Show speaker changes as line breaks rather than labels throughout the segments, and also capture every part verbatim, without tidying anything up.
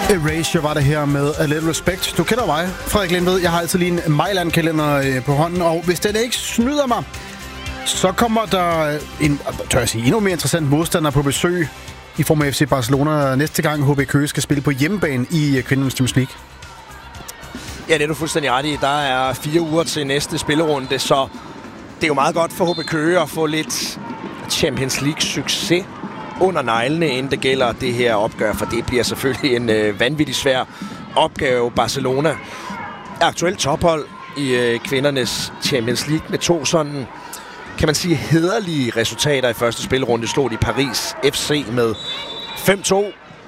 Erasure var det her med A Little Respect. Du kender mig, Frederik Lindved. Jeg har altid lige en Mejland-kalender på hånden, og hvis den ikke snyder mig, så kommer der en, tør jeg sige, endnu mere interessant modstander på besøg i form af F C Barcelona næste gang H B Køge skal spille på hjemmebane i kvindernes Champions League.
Ja, det er du fuldstændig ret i. Der er fire uger til næste spillerunde, så det er jo meget godt for H B Køge at få lidt Champions League-succes under neglene, inden det gælder det her opgør, for det bliver selvfølgelig en øh, vanvittig svær opgave. Barcelona er aktuelt tophold i øh, kvindernes Champions League med to sådan, kan man sige, hæderlige resultater i første spilrunde. Slog de Paris F C med fem to,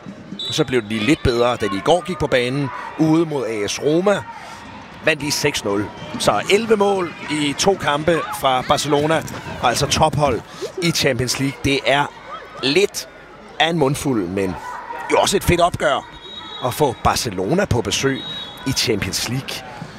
og så blev de lidt bedre, da de i går gik på banen ude mod A S Roma. Vandt de seks nul. Så elleve mål i to kampe fra Barcelona, og altså tophold i Champions League. Det er lidt af en mundfuld, men jo også et fedt opgør at få Barcelona på besøg i Champions League.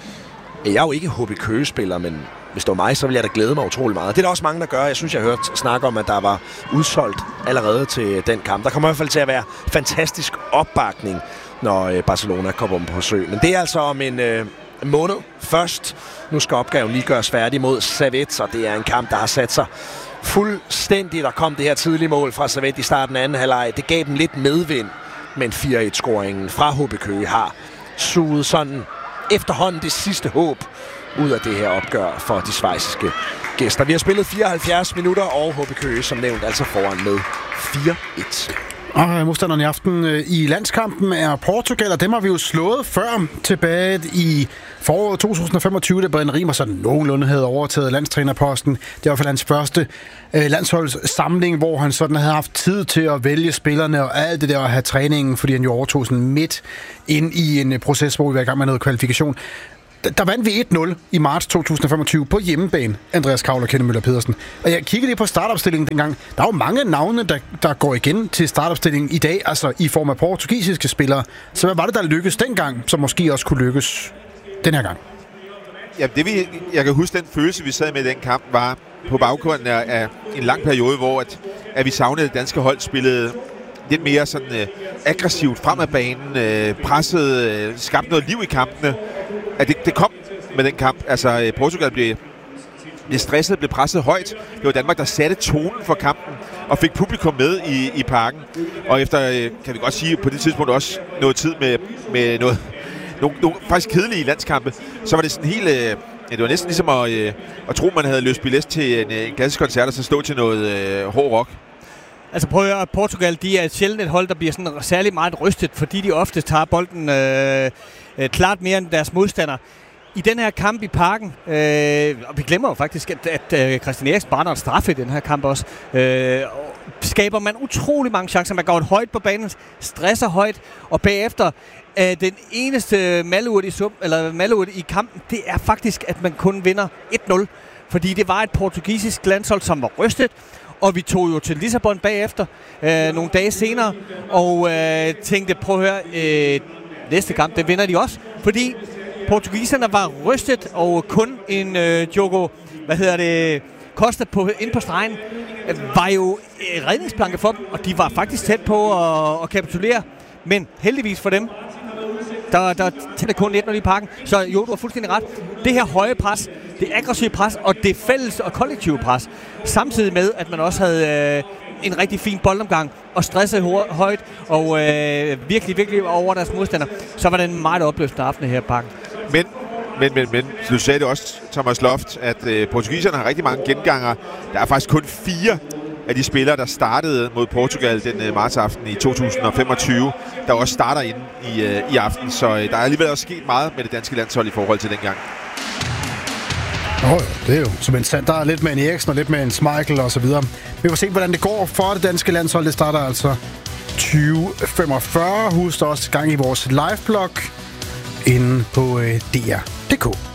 Jeg er jo ikke H B Køge-spiller, men hvis det var mig, så ville jeg da glæde mig utrolig meget. Det er der også mange, der gør. Jeg synes, jeg har hørt snak om, at der var udsolgt allerede til den kamp. Der kommer i hvert fald til at være fantastisk opbakning, når Barcelona kommer på besøg. Men det er altså om en øh, måned først. Nu skal opgaven lige gøres færdig mod Servette, og det er en kamp, der har sat sig fuldstændig. Der kom det her tidlige mål fra Servette i starten af anden halvleg. Det gav dem lidt medvind, men fire et-scoringen fra H B Køge har suget sådan efterhånden det sidste håb ud af det her opgør for de schweiziske gæster. Vi har spillet fireoghalvfjerds minutter, og H B Køge som nævnt altså foran med fire et.
Og modstanderen i aften i landskampen er Portugal, og dem har vi jo slået før tilbage i foråret to tusind og femogtyve, da Brian Riemer sådan nogenlunde havde overtaget landstrænerposten. Det var i hvert fald hans første øh, landsholdssamling, hvor han sådan havde haft tid til at vælge spillerne og alt det der at have træningen, fordi han jo overtog sådan midt ind i en proces, hvor vi var i gang med noget kvalifikation. Der vandt vi et nul i marts to tusind og femogtyve på hjemmebane, Andreas Kavler og Kenneth Møller Pedersen. Og jeg kiggede lige på startopstillingen dengang. Der er jo mange navne, der, der går igen til startopstillingen i dag, altså i form af portugisiske spillere. Så hvad var det, der lykkedes dengang, som måske også kunne lykkes den her gang?
Ja, det vi, jeg kan huske, den følelse, vi sad med i den kamp, var på baggrunden af, af en lang periode, hvor at, at vi savnede, det danske hold spillede lidt mere sådan øh, aggressivt frem ad banen, øh, presset, øh, skabte noget liv i kampene. At det, det kom med den kamp. Altså, Portugal blev, blev stresset, blev presset højt. Det var Danmark, der satte tonen for kampen og fik publikum med i, i parken. Og efter, kan vi godt sige, på det tidspunkt også noget tid med, med noget, nogle, nogle faktisk kedelige landskampe, så var det sådan helt... Ja, det var næsten ligesom at, at tro, man havde løst billet til en, en klassisk koncert og så stå til noget uh, hård rock.
Altså prøv at høre, Portugal, de er sjældent et hold, der bliver sådan særlig meget rystet, fordi de ofte tager bolden øh, øh, klart mere end deres modstander. I den her kamp i parken, øh, og vi glemmer jo faktisk, at, at, at Christian Eriksen brænder en straffe i den her kamp også, øh, skaber man utrolig mange chancer. Man går et højt på banen, stresser højt, og bagefter øh, den eneste malurt i, sum, eller malurt i kampen, det er faktisk, at man kun vinder et nul. Fordi det var et portugisisk landshold, som var rystet, og vi tog jo til Lissabon bagefter, øh, nogle dage senere, og øh, tænkte, prøv at høre, øh, næste kamp, det vinder de også, fordi portugiserne var rystet, og kun en øh, Diogo, hvad hedder det, Costa på, ind på stregen, øh, var jo øh, redningsplanke for dem, og de var faktisk tæt på at, at kapitulere, men heldigvis for dem, der, der tænder kun et nul i parken, så jo, du har fuldstændig ret. Det her høje pres, det aggressive pres, og det fælles og kollektive pres, samtidig med, at man også havde øh, en rigtig fin boldomgang, og stressede højt, og øh, virkelig, virkelig over deres modstander, så var det en meget opløftende aften her i parken.
Men, men, men, men, du sagde det også, Thomas Loft, at øh, portugiserne har rigtig mange genganger. Der er faktisk kun fire af de spillere, der startede mod Portugal den øh, martsaften i to tusind og femogtyve, der også starter inde i, øh, i aften. Så øh, der er alligevel også sket meget med det danske landshold i forhold til dengang.
Åh, oh, det er jo som en sand. Der er lidt med en Eriksen og lidt med en Schmeichel og så videre. Vi får se, hvordan det går for det danske landshold. Det starter altså tyve femogfyrre. Husk også gang i vores live-blog inde på øh, D R punktum d k.